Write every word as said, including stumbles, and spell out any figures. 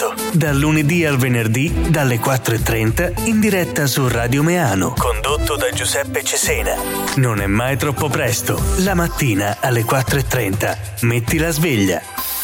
presto. Dal lunedì al venerdì, dalle quattro e trenta, in diretta su Radio Meano. Condotto da Giuseppe Cesena. Non è mai troppo presto. La mattina alle quattro e trenta. Metti la sveglia.